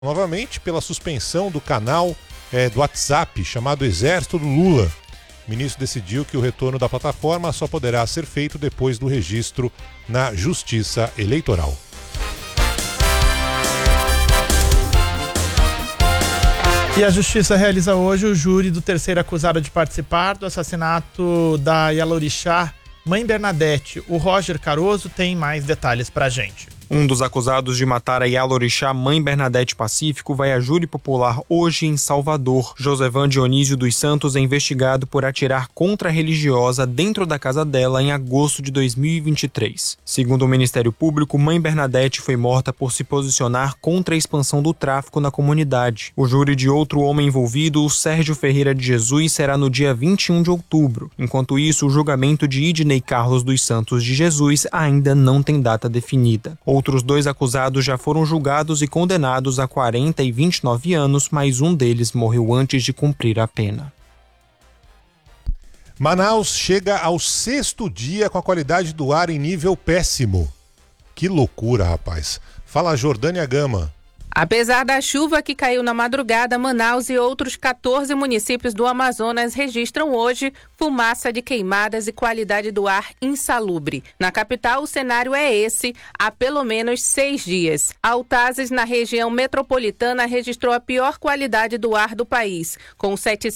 novamente pela suspensão do canal do WhatsApp chamado Exército do Lula. O ministro decidiu que o retorno da plataforma só poderá ser feito depois do registro na Justiça Eleitoral. E a Justiça realiza hoje o júri do terceiro acusado de participar do assassinato da Yalorixá, Mãe Bernadette. O Roger Caroso tem mais detalhes pra gente. Um dos acusados de matar a Yalorixá, Mãe Bernadette Pacífico, vai a júri popular hoje em Salvador. Josevan Dionísio dos Santos é investigado por atirar contra a religiosa dentro da casa dela em agosto de 2023. Segundo o Ministério Público, Mãe Bernadette foi morta por se posicionar contra a expansão do tráfico na comunidade. O júri de outro homem envolvido, o Sérgio Ferreira de Jesus, será no dia 21 de outubro. Enquanto isso, o julgamento de Idnei Carlos dos Santos de Jesus ainda não tem data definida. Outros 2 acusados já foram julgados e condenados a 40 e 29 anos, mas um deles morreu antes de cumprir a pena. Manaus chega ao 6º dia com a qualidade do ar em nível péssimo. Que loucura, rapaz. Fala Jordânia Gama. Apesar da chuva que caiu na madrugada, Manaus e outros 14 municípios do Amazonas registram hoje fumaça de queimadas e qualidade do ar insalubre. Na capital, o cenário é esse há pelo menos 6 dias. Altazes, na região metropolitana, registrou a pior qualidade do ar do país, com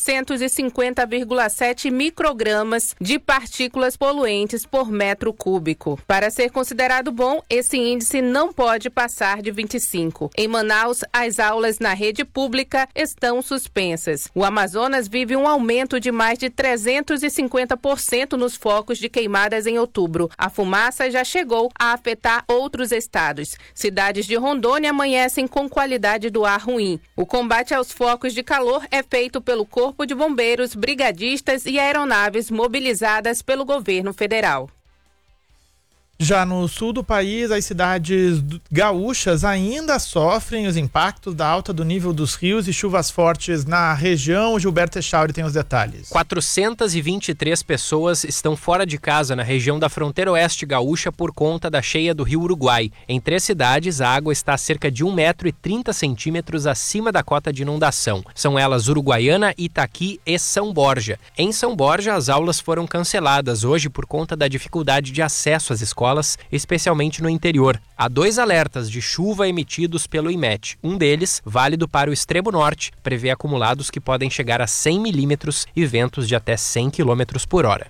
750,7 microgramas de partículas poluentes por metro cúbico. Para ser considerado bom, esse índice não pode passar de 25. Em Manaus, as aulas na rede pública estão suspensas. O Amazonas vive um aumento de mais de 350% nos focos de queimadas em outubro. A fumaça já chegou a afetar outros estados. Cidades de Rondônia amanhecem com qualidade do ar ruim. O combate aos focos de calor é feito pelo Corpo de Bombeiros, brigadistas e aeronaves mobilizadas pelo governo federal. Já no sul do país, as cidades gaúchas ainda sofrem os impactos da alta do nível dos rios e chuvas fortes na região. Gilberto Echauri tem os detalhes. 423 pessoas estão fora de casa na região da fronteira oeste gaúcha por conta da cheia do rio Uruguai. Em 3 cidades, a água está a cerca de 1,30 m acima da cota de inundação. São elas Uruguaiana, Itaqui e São Borja. Em São Borja, as aulas foram canceladas hoje por conta da dificuldade de acesso às escolas, especialmente no interior. Há 2 alertas de chuva emitidos pelo IMET. Um deles, válido para o extremo norte, prevê acumulados que podem chegar a 100 milímetros e ventos de até 100 km por hora.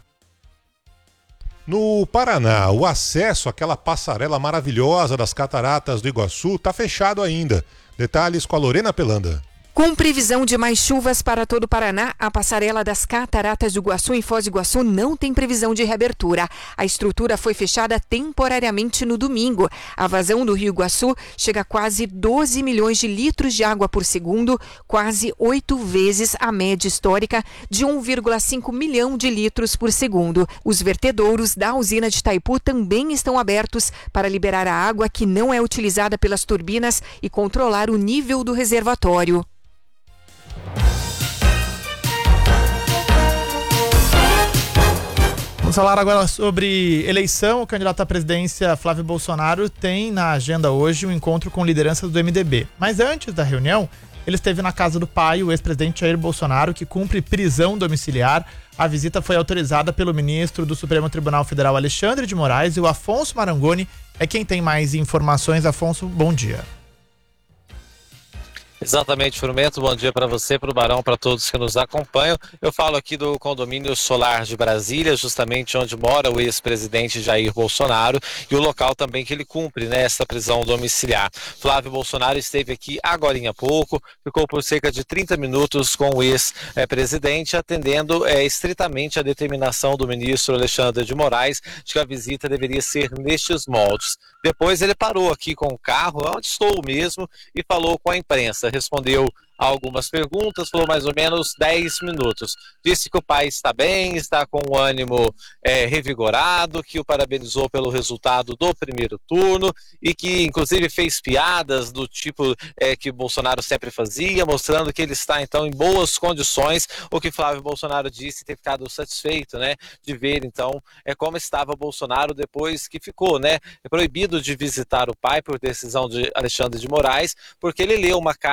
No Paraná, o acesso àquela passarela maravilhosa das Cataratas do Iguaçu está fechado ainda. Detalhes com a Lorena Pelanda. Com previsão de mais chuvas para todo o Paraná, a passarela das Cataratas do Iguaçu em Foz do Iguaçu não tem previsão de reabertura. A estrutura foi fechada temporariamente no domingo. A vazão do Rio Iguaçu chega a quase 12 milhões de litros de água por segundo, quase 8 vezes a média histórica de 1,5 milhão de litros por segundo. Os vertedouros da usina de Itaipu também estão abertos para liberar a água que não é utilizada pelas turbinas e controlar o nível do reservatório. Vamos falar agora sobre eleição. O candidato à presidência, Flávio Bolsonaro, tem na agenda hoje um encontro com lideranças do MDB. Mas antes da reunião, ele esteve na casa do pai, o ex-presidente Jair Bolsonaro, que cumpre prisão domiciliar. A visita foi autorizada pelo ministro do Supremo Tribunal Federal, Alexandre de Moraes, e o Afonso Marangoni é quem tem mais informações. Afonso, bom dia. Exatamente, Frumento, bom dia para você, para o Barão, para todos que nos acompanham. Eu falo aqui do condomínio Solar de Brasília, justamente onde mora o ex-presidente Jair Bolsonaro e o local também que ele cumpre, né, essa prisão domiciliar. Flávio Bolsonaro esteve aqui agorinha há pouco, ficou por cerca de 30 minutos com o ex-presidente, atendendo estritamente a determinação do ministro Alexandre de Moraes de que a visita deveria ser nestes moldes. Depois ele parou aqui com o carro, onde estou mesmo, e falou com a imprensa. entrevista, respondeu a algumas perguntas, falou mais ou menos 10 minutos. Disse que o pai está bem, está com o ânimo revigorado, que o parabenizou pelo resultado do primeiro turno e que inclusive fez piadas do tipo que Bolsonaro sempre fazia, mostrando que ele está então em boas condições, o que Flávio Bolsonaro disse ter ficado satisfeito, né, de ver então como estava Bolsonaro depois que ficou, né, proibido de visitar o pai por decisão de Alexandre de Moraes, porque ele leu uma carta